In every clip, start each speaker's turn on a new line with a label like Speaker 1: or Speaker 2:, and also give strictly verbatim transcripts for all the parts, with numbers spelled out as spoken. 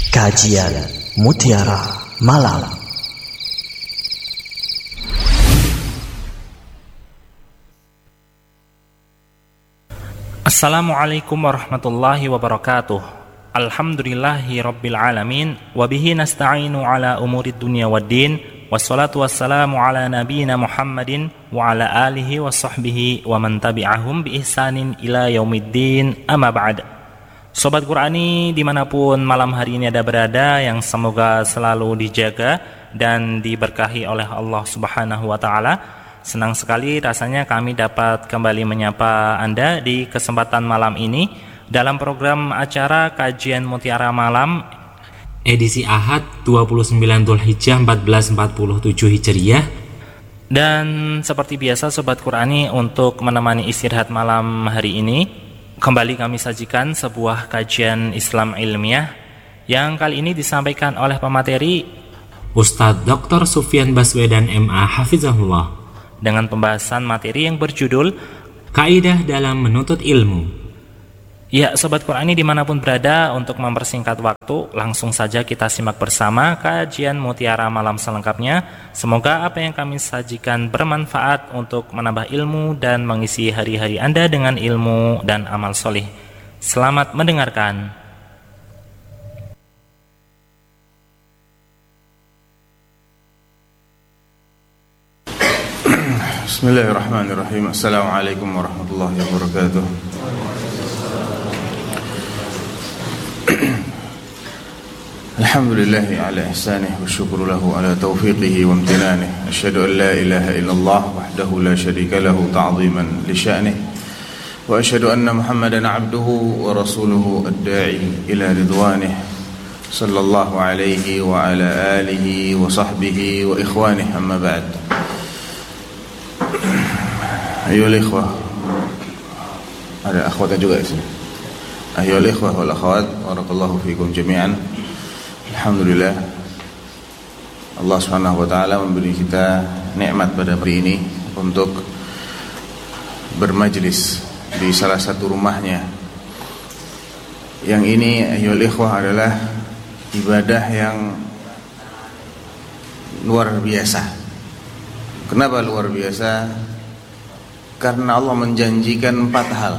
Speaker 1: Kajian Mutiara Malam.
Speaker 2: Assalamualaikum warahmatullahi wabarakatuh. Alhamdulillahi rabbil alamin. Wabihi nasta'inu ala umurid dunya waddin. Wassalatu wassalamu ala nabiyina Muhammadin wa ala alihi wa sahbihi wa man tabi'ahum bi ihsanin ila yaumiddin. Amma ba'd. Sobat Qurani dimanapun malam hari ini ada berada, yang semoga selalu dijaga dan diberkahi oleh Allah Subhanahu wa Ta'ala. Senang sekali rasanya kami dapat kembali menyapa Anda di kesempatan malam ini dalam program acara Kajian Mutiara Malam
Speaker 3: edisi Ahad dua puluh sembilan Dzulhijjah seribu empat ratus empat puluh tujuh Hijriah.
Speaker 2: Dan seperti biasa Sobat Qurani, untuk menemani istirahat malam hari ini kembali kami sajikan sebuah kajian Islam ilmiah yang kali ini disampaikan oleh pemateri
Speaker 3: Ustadz Doktor Sufyan Baswedan M A Hafizahullah,
Speaker 2: dengan pembahasan materi yang berjudul
Speaker 3: Kaidah dalam Menuntut Ilmu.
Speaker 2: Ya, Sobat Qurani dimanapun berada, untuk mempersingkat waktu, langsung saja kita simak bersama kajian Mutiara Malam selengkapnya. Semoga apa yang kami sajikan bermanfaat untuk menambah ilmu dan mengisi hari-hari Anda dengan ilmu dan amal soleh. Selamat mendengarkan.
Speaker 4: Bismillahirrahmanirrahim. Assalamualaikum warahmatullahi wabarakatuh. Alhamdulillahi ala ihsanih wa syukru lahu ala taufiqihi wa amtinanih. Asyhadu an la ilaha illallah wahdahu la syarika lahu ta'ziman li sya'nih. Wa asyhadu anna Muhammadan abduhu wa rasuluhu ad-da'i ila ridwanih. Sallallahu alaihi wa ala alihi wa sahbihi wa ikhwanih, amma ba'd. Ayyuhal ikhwah, ada akhwatnya juga di sini. Ayyuhal ikhwah wal akhwat, barakallahu fikum jami'an. Alhamdulillah, Allah Subhanahu wa taala memberi kita nikmat pada hari ini untuk bermajlis di salah satu rumahnya. Yang ini ayyuhal ikhwah adalah ibadah yang luar biasa. Kenapa luar biasa? Karena Allah menjanjikan empat hal.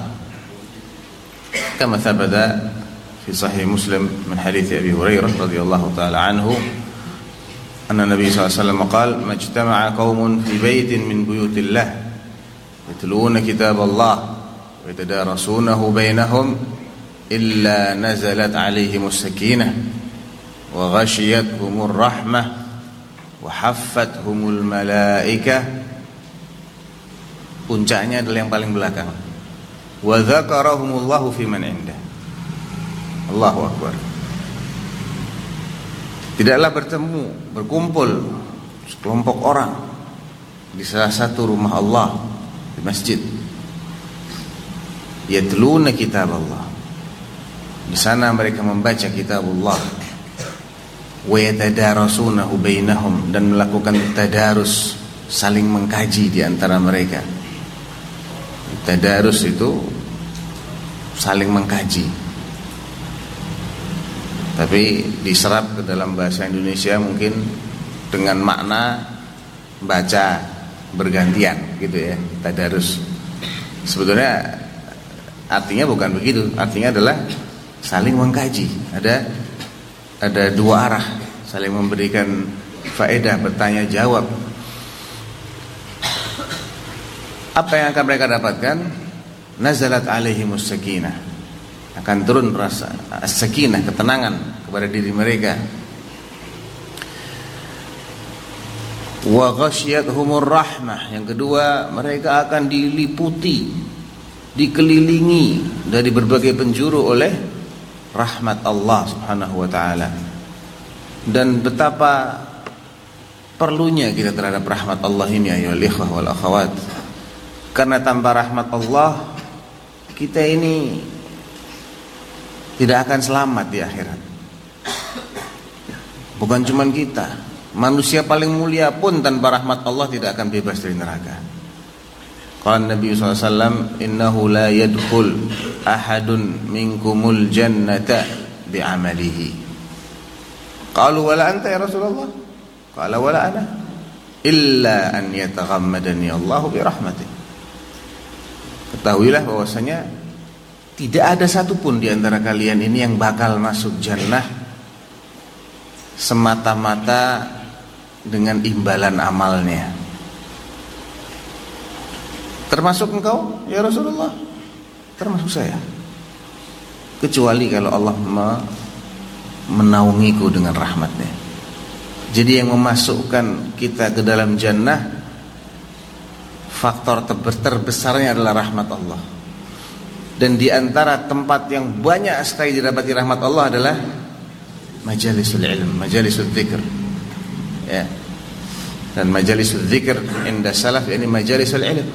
Speaker 4: Kama thabata fi sahih Muslim min hadits Abi Hurairah radhiyallahu taala anhu, anna Nabi sallallahu alaihi wasallam qala majtama'a qaumun fi baitin min buyutillah yatluna kitaballah wa yatadarasunahu bainahum illa nazalat alaihimus sakinah wa ghashiyatuhumur rahmah wa haffathumul malaikah. Puncaknya adalah yang paling belakang. Wa dzakarahumullahu fi man indah. Allahu akbar. Tidaklah bertemu, berkumpul sekelompok orang di salah satu rumah Allah, di masjid. Yatluna kitab Allah. Di sana mereka membaca kitab Allah. Wa yatadarasunahu bainahum, dan melakukan tadarus, saling mengkaji di antara mereka. Tadarus itu saling mengkaji, tapi diserap ke dalam bahasa Indonesia mungkin dengan makna baca bergantian gitu ya. Tadarus sebetulnya artinya bukan begitu. Artinya adalah saling mengkaji. Ada ada dua arah, saling memberikan faedah, bertanya jawab. Apa yang akan mereka dapatkan? Nazalat alaihimus sakinah, akan turun rasa as-sakinah, ketenangan kepada diri mereka. Wa ghasyiyatuhumur rahmah, yang kedua mereka akan diliputi, dikelilingi dari berbagai penjuru oleh rahmat Allah Subhanahu wa taala. Dan betapa perlunya kita terhadap rahmat Allah ini ayyuhal ikhwah wal akhawat. Karena tanpa rahmat Allah, kita ini tidak akan selamat di akhirat. Bukan cuma kita, manusia paling mulia pun tanpa rahmat Allah tidak akan bebas dari neraka. Qala Nabi sallallahu alaihi wasallam, innahu la yadkhul ahadun minkumul jannata bi'amalihi. Qalu wala anta ya Rasulullah? Qala wala ana illa an yataghammadani Allah bi rahmatih. Ketahuilah bahwasanya tidak ada satupun di antara kalian ini yang bakal masuk jannah semata-mata dengan imbalan amalnya. Termasuk engkau ya Rasulullah? Termasuk saya. Kecuali kalau Allah menaungiku dengan rahmatnya. Jadi yang memasukkan kita ke dalam jannah, faktor terbesarnya adalah rahmat Allah. Dan di antara tempat yang banyak sekali didapati rahmat Allah adalah majalisul ilm, majalisul dzikr. Ya. Dan majalisul dzikr inda salaf ini majalisul ilm.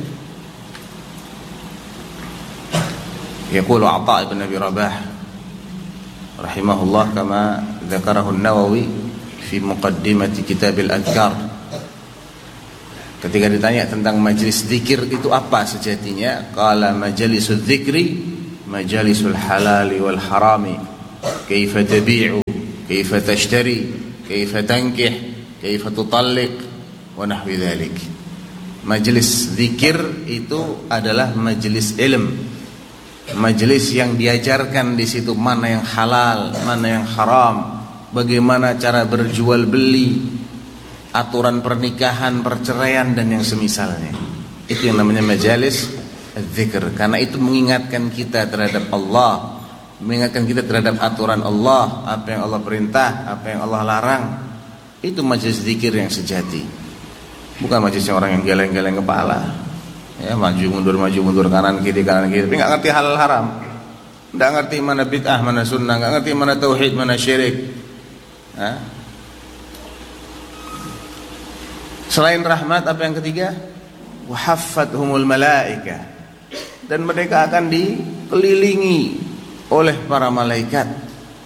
Speaker 4: Yaqulu Atha ibn Abi Rabah rahimahullah kama dzakarahu an-Nawawi fi muqaddimati kitab al-adhkar. Ketika ditanya tentang majlis zikir itu apa sejatinya, qala majalisul dzikri majalisul halali wal harami, kaifa tabi'u, kaifa tashtari, kaifa tankih, kaifa tutalliq wa nahwi dzalik. Majlis zikir itu adalah majlis ilm, majlis yang diajarkan di situ mana yang halal, mana yang haram, bagaimana cara berjual beli, aturan pernikahan, perceraian dan yang semisalnya. Itu yang namanya majalis dzikir. Karena itu mengingatkan kita terhadap Allah, mengingatkan kita terhadap aturan Allah, apa yang Allah perintah, apa yang Allah larang. Itu majalis dzikir yang sejati. Bukan majelisnya orang yang geleng-geleng kepala. Ya, maju mundur maju mundur kanan kiri kanan kiri, tapi nggak ngerti halal haram, nggak ngerti mana bid'ah mana sunnah, nggak ngerti mana tauhid mana syirik. Nah. Selain rahmat, apa yang ketiga? Wahaffathumul malaika, dan mereka akan dikelilingi oleh para malaikat.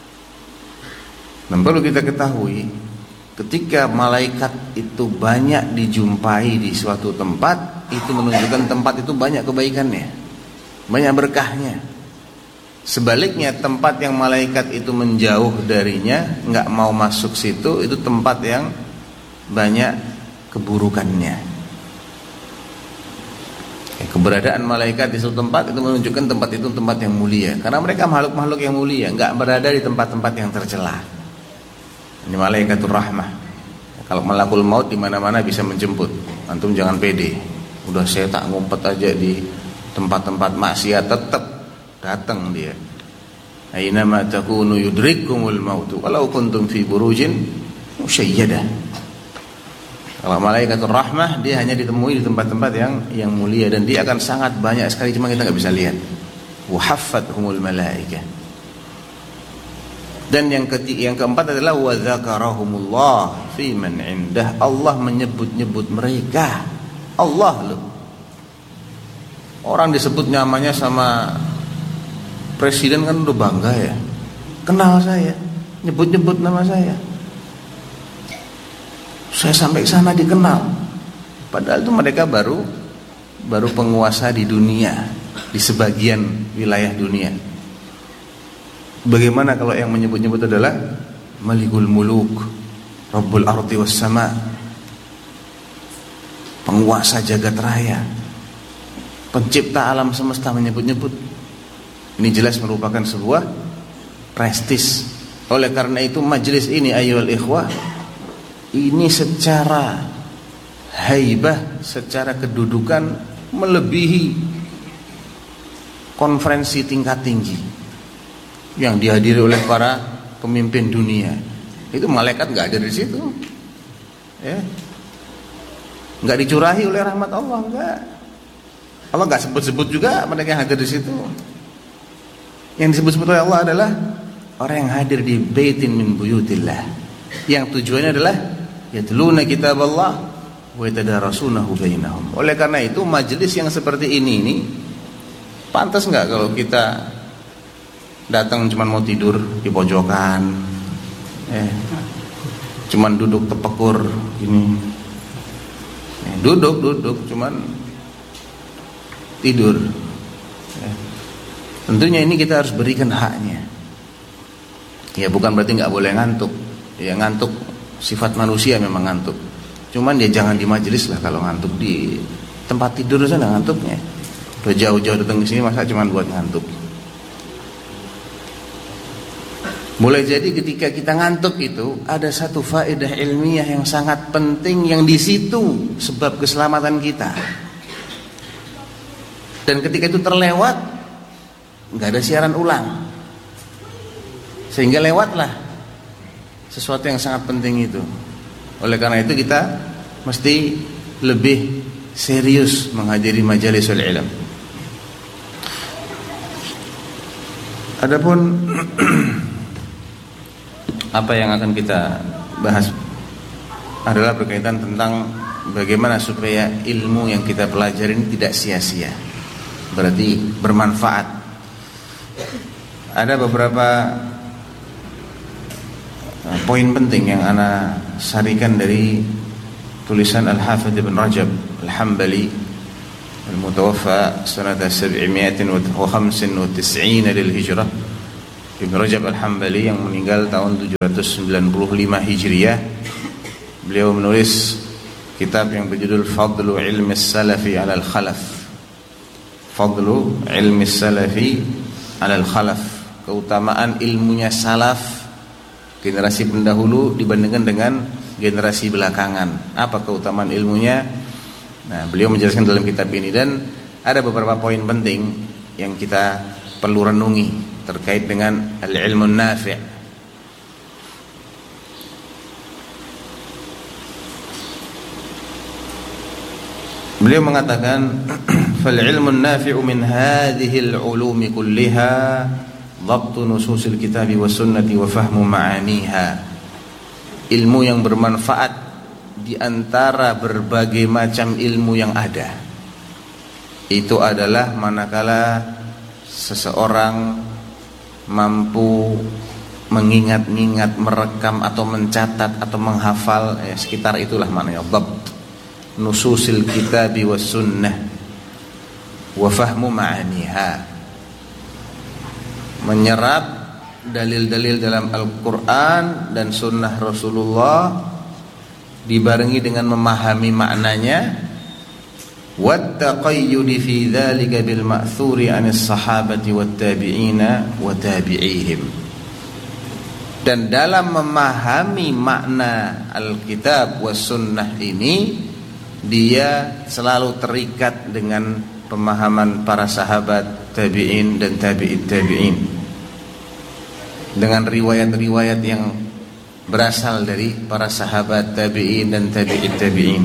Speaker 4: Dan perlu kita ketahui, ketika malaikat itu banyak dijumpai di suatu tempat, itu menunjukkan tempat itu banyak kebaikannya, banyak berkahnya. Sebaliknya tempat yang malaikat itu menjauh darinya, nggak mau masuk situ, itu tempat yang banyak keburukannya. Keberadaan malaikat di suatu tempat itu menunjukkan tempat itu tempat yang mulia, karena mereka makhluk-makhluk yang mulia, nggak berada di tempat-tempat yang tercela. Ini malaikatur rahmah. Kalau malakul maut di mana-mana bisa menjemput. Antum jangan pede. Udah saya tak ngumpet aja di tempat-tempat maksiat, tetap datang dia. Aina ma takunu yudrikkumul maut walau kuntum fi burujin musyayyadah. Kalau malaikatur rahmah, dia hanya ditemui di tempat-tempat yang yang mulia, dan dia akan sangat banyak sekali, cuma kita nggak bisa lihat. Wahaffathumul malaikah. Dan yang ketiga, yang keempat adalah wa dzakarahumullah fi man indah. Allah menyebut-nyebut mereka. Allah loh. Orang disebut namanya sama presiden kan udah bangga ya. Kenal saya, nyebut-nyebut nama saya. Saya sampai ke sana dikenal. Padahal itu mereka baru baru penguasa di dunia, di sebagian wilayah dunia. Bagaimana kalau yang menyebut-nyebut adalah Malikul Muluk, Rabbul Ardi was Sama, penguasa jagat raya, pencipta alam semesta menyebut-nyebut. Ini jelas merupakan sebuah prestis. Oleh karena itu majelis ini ayyuhal ikhwah, ini secara haibah, secara kedudukan melebihi konferensi tingkat tinggi yang dihadiri oleh para pemimpin dunia. Itu malaikat nggak ada di situ, ya. Nggak dicurahi oleh rahmat Allah, enggak. Allah nggak sebut-sebut juga mereka yang hadir di situ. Yang disebut-sebut oleh Allah adalah orang yang hadir di baitin min buyutillah, yang tujuannya adalah yatluna kitab Allah wa yatadarasunahu bainahum. Oleh karena itu majelis yang seperti ini ini pantas nggak kalau kita datang cuma mau tidur di pojokan, eh, cuman duduk tepekur ini, eh, duduk duduk cuman tidur. Eh, tentunya ini kita harus berikan haknya. Ya bukan berarti nggak boleh ngantuk, Ya ngantuk, sifat manusia memang ngantuk. Cuman ya jangan di majelis lah kalau ngantuk, di tempat tidur sana ngantuknya. Udah jauh-jauh datang ke sini masa cuma buat ngantuk. Mulai jadi ketika kita ngantuk itu ada satu faedah ilmiah yang sangat penting yang di situ sebab keselamatan kita. Dan ketika itu terlewat, nggak ada siaran ulang, sehingga lewatlah sesuatu yang sangat penting itu. Oleh karena itu kita mesti lebih serius menghadiri majalisul ilm. Adapun apa yang akan kita bahas adalah berkaitan tentang bagaimana supaya ilmu yang kita pelajari ini tidak sia-sia, berarti bermanfaat. Ada beberapa poin penting yang ana sarikan dari tulisan Al-Hafidh Ibn Rajab Al-Hambali al-mutawaffa sanata sab'imi'atin wa khamsin wa tis'ina lil hijrah. Ibn Rajab Al-Hambali yang meninggal tahun tujuh ratus sembilan puluh lima Hijriah. Beliau menulis kitab yang berjudul Fadlu Ilmi Salafi 'ala al-Khalaf. Fadlu Ilmi Salafi 'ala al-Khalaf, keutamaan ilmunya salaf, generasi pendahulu dibandingkan dengan generasi belakangan. Apa keutamaan ilmunya? Nah, beliau menjelaskan dalam kitab ini, dan ada beberapa poin penting yang kita perlu renungi terkait dengan al-ilmun nafi'. Beliau mengatakan fal ilmun nafi'u min hadhihi al-ulumi kulliha dhabtu nususil kitabi wa sunnati wa fahmu ma'aniha. Ilmu yang bermanfaat di antara berbagai macam ilmu yang ada itu adalah manakala seseorang mampu mengingat-ingat, merekam atau mencatat atau menghafal, ya, sekitar itulah maknanya dhabt nususil kitabi wa sunnah wa fahmu ma'aniha, menyerap dalil-dalil dalam Al-Quran dan sunnah Rasulullah dibarengi dengan memahami maknanya, wattaqayyudi fi dzalika bil ma'thuri 'anis sahabati wat tabi'ina wa tabi'ihim. Dan dalam memahami makna Alkitab was sunnah ini, dia selalu terikat dengan pemahaman para sahabat, tabi'in dan tabi'it tabi'in, dengan riwayat-riwayat yang berasal dari para sahabat, tabi'in dan tabi'it tabi'in.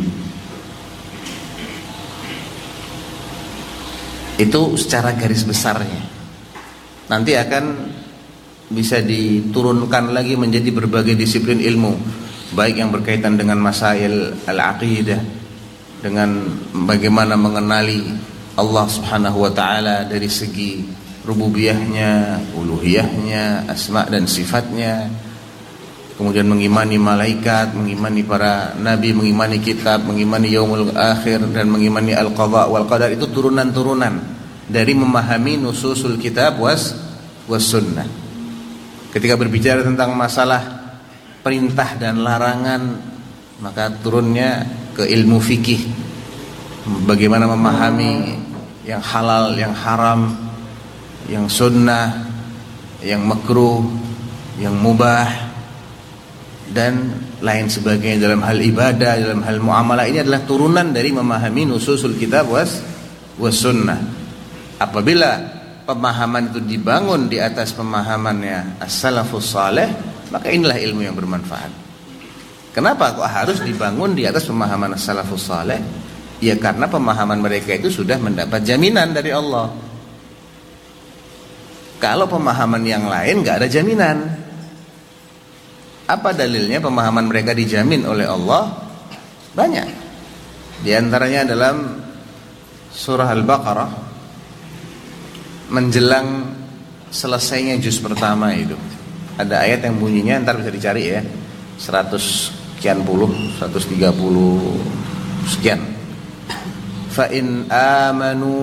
Speaker 4: Itu secara garis besarnya. Nanti akan bisa diturunkan lagi menjadi berbagai disiplin ilmu, baik yang berkaitan dengan masail al-aqidah, dengan bagaimana mengenali Allah Subhanahu wa taala dari segi rububiyahnya, uluhiyahnya, asma dan sifatnya, kemudian mengimani malaikat, mengimani para nabi, mengimani kitab, mengimani yaumul akhir, dan mengimani al-qadha wal qadar. Itu turunan-turunan dari memahami nususul kitab was was sunnah. Ketika berbicara tentang masalah perintah dan larangan, maka turunnya ke ilmu fikih, bagaimana memahami yang halal, yang haram, yang sunnah, yang makruh, yang mubah, dan lain sebagainya dalam hal ibadah, dalam hal muamalah. Ini adalah turunan dari memahami nususul kitab was was sunnah. Apabila pemahaman itu dibangun di atas pemahamannya as-salafus saleh, maka inilah ilmu yang bermanfaat. Kenapa kok harus dibangun di atas pemahaman as-salafus saleh? Ya karena pemahaman mereka itu sudah mendapat jaminan dari Allah. Kalau pemahaman yang lain gak ada jaminan. Apa dalilnya pemahaman mereka dijamin oleh Allah? Banyak. Di antaranya dalam surah Al-Baqarah, menjelang selesainya juz pertama itu, ada ayat yang bunyinya, ntar bisa dicari ya, seratus sekian puluh, seratus tiga puluh sekian. Fa in amanu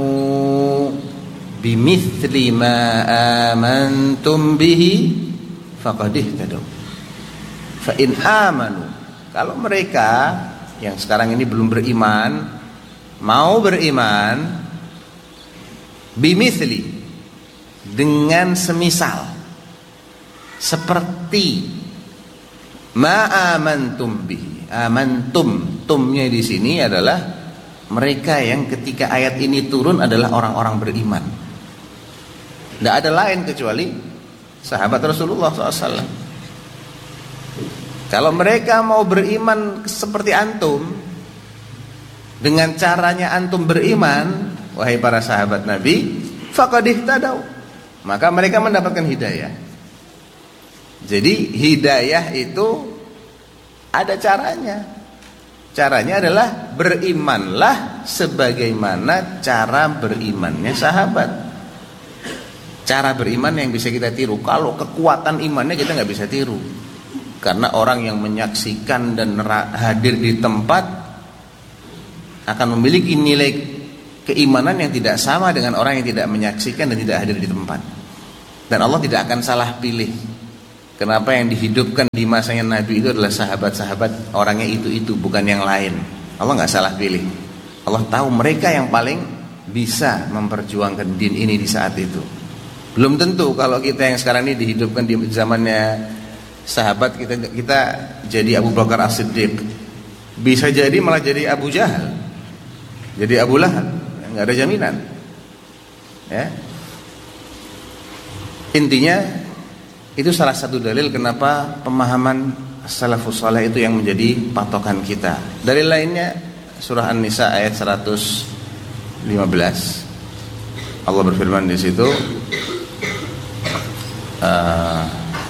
Speaker 4: bimithli ma amantum bihi faqad ihtadaw. fa in amanu, kalau mereka yang sekarang ini belum beriman mau beriman, bimithli, dengan semisal seperti ma amantum bihi. Amantum, tumnya di sini adalah mereka yang ketika ayat ini turun adalah orang-orang beriman. Tidak ada lain kecuali sahabat Rasulullah shallallahu alaihi wasallam. Kalau mereka mau beriman seperti antum, dengan caranya antum beriman, wahai para sahabat Nabi, faqad ihtadaw, maka mereka mendapatkan hidayah. Jadi hidayah itu ada caranya. Caranya adalah berimanlah sebagaimana cara berimannya sahabat. Cara beriman yang bisa kita tiru. Kalau kekuatan imannya kita nggak bisa tiru, karena orang yang menyaksikan dan hadir di tempat akan memiliki nilai keimanan yang tidak sama dengan orang yang tidak menyaksikan dan tidak hadir di tempat. Dan Allah tidak akan salah pilih. Kenapa yang dihidupkan di masanya Nabi itu adalah sahabat-sahabat orangnya itu-itu, bukan yang lain. Allah nggak salah pilih. Allah tahu mereka yang paling bisa memperjuangkan din ini di saat itu. Belum tentu kalau kita yang sekarang ini dihidupkan di zamannya sahabat, kita kita jadi Abu Bakar As-Siddiq. Bisa jadi malah jadi Abu Jahal, jadi Abu Lahab, nggak ada jaminan. Ya. Intinya itu salah satu dalil kenapa pemahaman salafus saleh itu yang menjadi patokan kita. Dalil lainnya surah An-Nisa ayat seratus lima belas. Allah berfirman di situ, uh,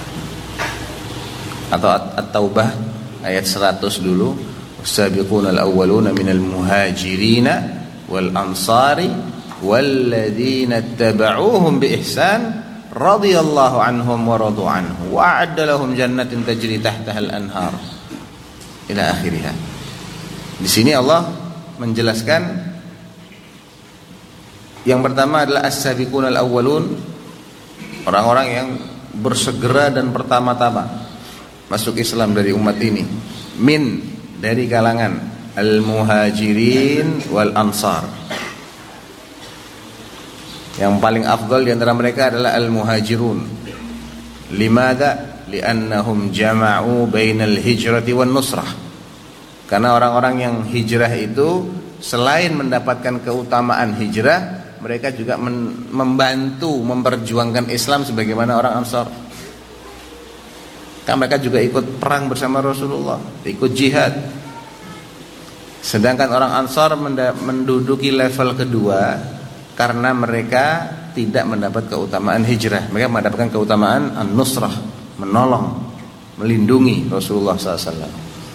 Speaker 4: atau At-Taubah ayat seratus dulu, was-sabiqunal awwaluna minal muhajirina wal ansari walladzina ittaba'uuhum bi ihsan radhiyallahu anhum wa radu anhu wa a'adda lahum jannatin tajri tahtaha al-anhar ila akhirih. Di sini Allah menjelaskan yang pertama adalah as-sabiqunal awwalun, orang-orang yang bersegera dan pertama-tama masuk Islam dari umat ini, min, dari kalangan al-muhajirin wal ansar. Yang paling afdal di antara mereka adalah al-muhajirun. Limada? Li'annahum jama'u bainal hijrati wan nusrah. Karena orang-orang yang hijrah itu selain mendapatkan keutamaan hijrah, mereka juga men- membantu memperjuangkan Islam sebagaimana orang Ansar. Kan mereka juga ikut perang bersama Rasulullah, ikut jihad. Sedangkan orang Ansar menduduki level kedua karena mereka tidak mendapat keutamaan hijrah. Mereka mendapatkan keutamaan an-nusrah, menolong, melindungi Rasulullah sallallahu alaihi wasallam.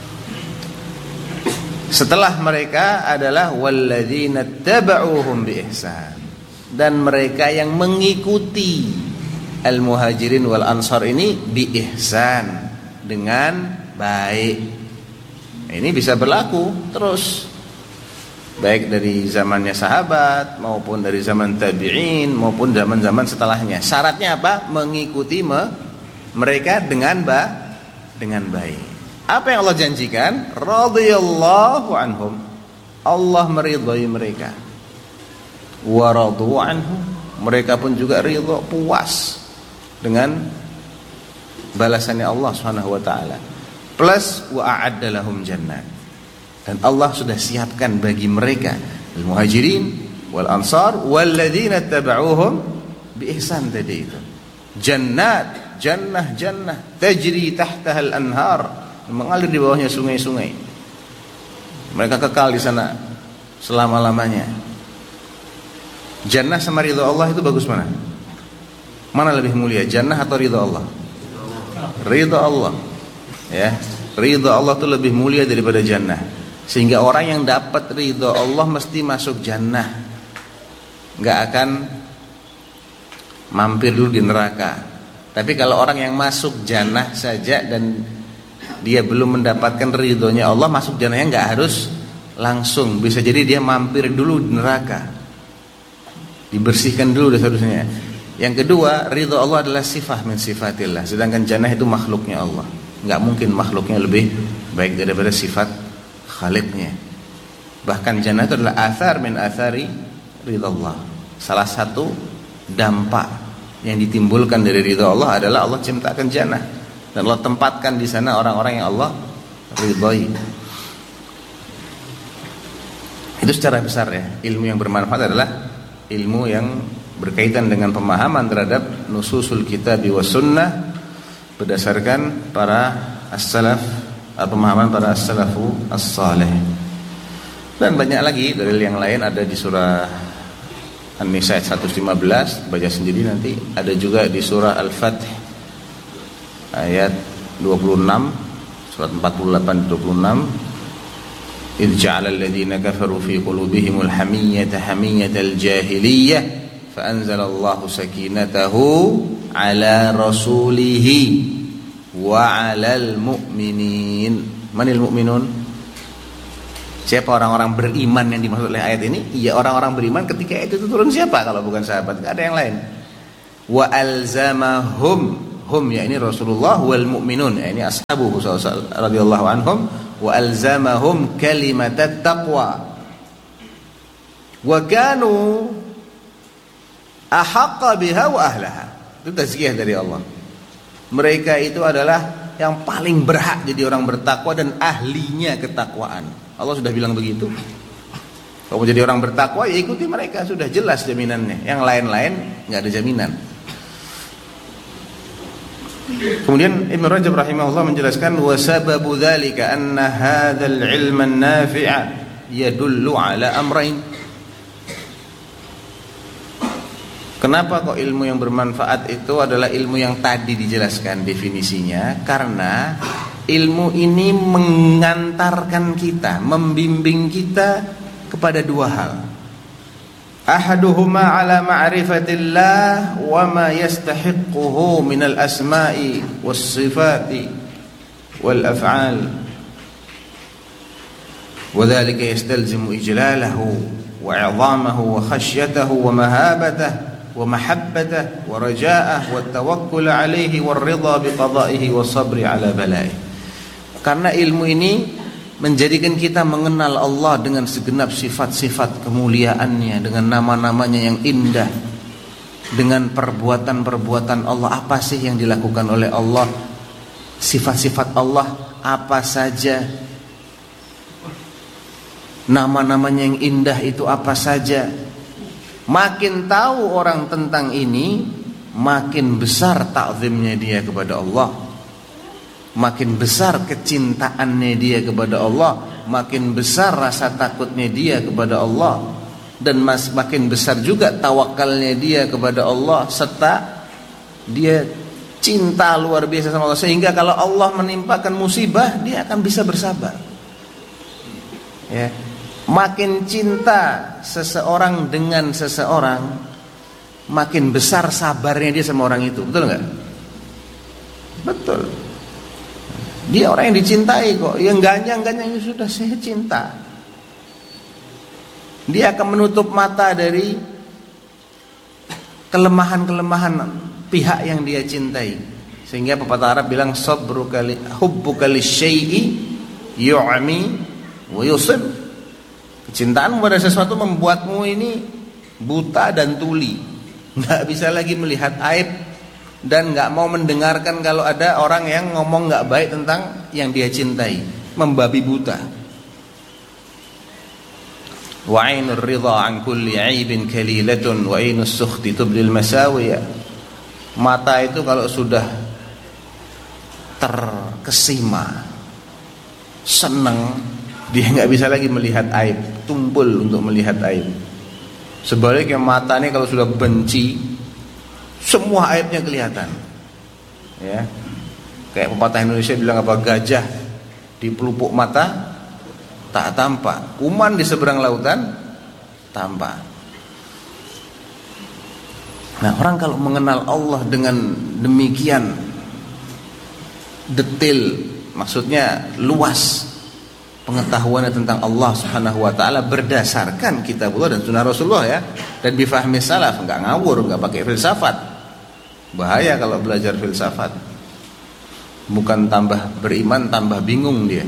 Speaker 4: Setelah mereka adalah walladzina taba'uuhum bi ihsan, dan mereka yang mengikuti al-muhajirin wal ansar ini bi ihsan, dengan baik. Ini bisa berlaku terus, baik dari zamannya sahabat maupun dari zaman tabi'in maupun zaman-zaman setelahnya. Syaratnya apa? Mengikuti me, mereka dengan ba, dengan baik. Apa yang Allah janjikan? Radhiyallahu anhum, Allah meridhai mereka. Wa radu anhum, mereka pun juga ridha, puas dengan balasannya Allah Subhanahu wa taala. Plus wa a'adda lahum jannat, dan Allah sudah siapkan bagi mereka al-muhajirin wal ansar walladzina taba'uuhum bi ihsan tadi itu. Jannat, jannah, jannah tajri tahtaha al-anhar, mengalir di bawahnya sungai-sungai. Mereka kekal di sana selama-lamanya. Jannah sama ridha Allah itu bagus mana? Mana lebih mulia, jannah atau ridha Allah? Ridha Allah. Ya, ridha Allah itu lebih mulia daripada jannah. Sehingga orang yang dapat ridha Allah mesti masuk jannah, nggak akan mampir dulu di neraka. Tapi kalau orang yang masuk jannah saja dan dia belum mendapatkan ridhonya Allah, masuk jannahnya nggak harus langsung, bisa jadi dia mampir dulu di neraka, dibersihkan dulu dosa-dosanya. Yang kedua, ridho Allah adalah sifat min sifatillah, sedangkan jannah itu makhluknya Allah. nggak mungkin makhluknya lebih baik daripada sifat Khaliqnya. Bahkan jannah itu adalah athar min athari ridallah. Salah satu dampak yang ditimbulkan dari ridha Allah adalah Allah ciptakan jannah dan Allah tempatkan di sana orang-orang yang Allah ridhai. Itu secara besar ya. Ilmu yang bermanfaat adalah ilmu yang berkaitan dengan pemahaman terhadap nususul kitab wa sunnah berdasarkan para as-salaf, pemahaman para as-salafu as-salih. Dan banyak lagi dalil yang lain ada di surah An-Nisa seratus lima belas, baca sendiri nanti. Ada juga di surah Al-Fath ayat dua puluh enam, surat empat puluh delapan dua puluh enam. إذ جعل الذين كفروا في قلوبهم الحمية حمية الجاهلية فأنزل الله سكينته على رسوله وعلى المؤمنين. من المؤمنون? Siapa orang-orang beriman yang dimaksud oleh ayat ini? Iya, orang-orang beriman ketika itu turun siapa kalau bukan sahabat? Tidak ada yang lain. Wa alzamahum, hum ya ini Rasulullah, wal mu'minun ya ini ashabuhu radhiyallahu anhum. Wa alzamahum kalimatat taqwa wa kanu ahaqqa biha wa ahlaha. Itu tazkiyah dari Allah. Mereka itu adalah yang paling berhak jadi orang bertakwa dan ahlinya ketakwaan. Allah sudah bilang begitu. Kalau mau jadi orang bertakwa ya ikuti mereka, sudah jelas jaminannya. Yang lain-lain enggak ada jaminan. Kemudian Ibnu Rajab rahimahullah menjelaskan wa sababu dzalika anna hadzal ilma an-nafi'a yadullu ala amrayn. Kenapa kok ilmu yang bermanfaat itu adalah ilmu yang tadi dijelaskan definisinya? Karena ilmu ini mengantarkan kita, membimbing kita kepada dua hal. Ahaduhuma ala ma'rifatillah wa ma yastahiquhu minal asma'i was sifati wal af'al. Wa dhalika yastalzimu ijlalahu wa 'idhamahu wa khashyatahu wa mahabatahu wa mahabbatahu wa raja'ahu wa tawakkul 'alayhi wa ridha biqada'ihi wa sabri 'ala bala'ihi. Karena ilmu ini menjadikan kita mengenal Allah dengan segenap sifat-sifat kemuliaannya, dengan nama-namanya yang indah, dengan perbuatan-perbuatan Allah, apa sih yang dilakukan oleh Allah, sifat-sifat Allah apa saja, nama-namanya yang indah itu apa saja. Makin tahu orang tentang ini, makin besar ta'zimnya dia kepada Allah, makin besar kecintaannya dia kepada Allah, makin besar rasa takutnya dia kepada Allah, dan mas, makin besar juga tawakalnya dia kepada Allah, serta dia cinta luar biasa sama Allah, sehingga kalau Allah menimpakan musibah dia akan bisa bersabar ya. Makin cinta seseorang dengan seseorang, makin besar sabarnya dia sama orang itu. Betul enggak? Betul. Dia orang yang dicintai kok. Yang ganjang-ganjang sudah saya cinta. Dia akan menutup mata dari kelemahan-kelemahan pihak yang dia cintai. Sehingga pepatah Arab bilang sabruka li hubbuka lisyai'i yu'mi wa yusib. Kecintaanmu pada sesuatu membuatmu ini buta dan tuli, nggak bisa lagi melihat aib dan nggak mau mendengarkan kalau ada orang yang ngomong nggak baik tentang yang dia cintai, membabi buta. Wa 'ainur ridha 'an kulli 'aibin kalilatun wa 'ainus sukhti tubdil masawiya. Mata itu kalau sudah terkesima, senang, dia nggak bisa lagi melihat aib, tumpul untuk melihat aib. Sebaliknya mata ini kalau sudah benci, semua aibnya kelihatan. Ya, kayak pepatah Indonesia bilang apa, gajah di pelupuk mata tak tampak, kuman di seberang lautan tampak. Nah, orang kalau mengenal Allah dengan demikian detail, maksudnya luas pengetahuannya tentang Allah Subhanahu wa taala berdasarkan kitabullah dan sunnah Rasulullah ya, dan bifahmi salaf, enggak ngawur, enggak pakai filsafat. Bahaya kalau belajar filsafat. Bukan tambah beriman, tambah bingung dia.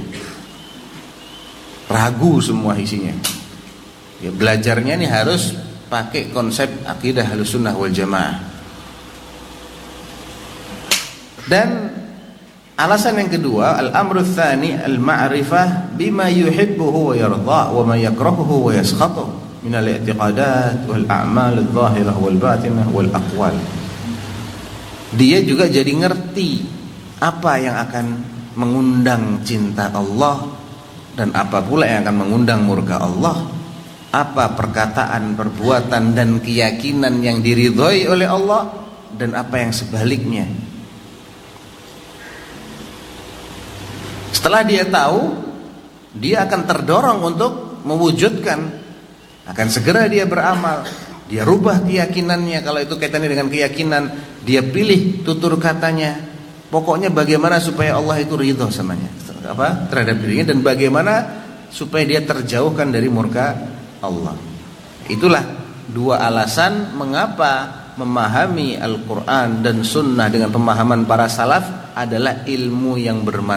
Speaker 4: Ragu semua isinya. Ya, belajarnya ini harus pakai konsep akidah Ahlussunnah wal Jamaah. Dan alasan yang kedua, al-amru tsani al-ma'rifah bima yuhibbuhu wa yarda wa ma yakrahuhu wa yaskhatuhu min al-i'tiqadat wal a'mal adh-dhahirah wal batinah wal aqwal. Dia juga jadi ngerti apa yang akan mengundang cinta Allah dan apa pula yang akan mengundang murka Allah, apa perkataan, perbuatan dan keyakinan yang diridhoi oleh Allah dan apa yang sebaliknya. Setelah dia tahu, dia akan terdorong untuk mewujudkan, akan segera dia beramal, dia rubah keyakinannya. Kalau itu kaitannya dengan keyakinan, dia pilih tutur katanya. Pokoknya bagaimana supaya Allah itu ridho samanya, apa, terhadap dirinya, dan bagaimana supaya dia terjauhkan dari murka Allah. Itulah dua alasan mengapa memahami Al-Quran dan Sunnah dengan pemahaman para salaf adalah ilmu yang bermanfaat.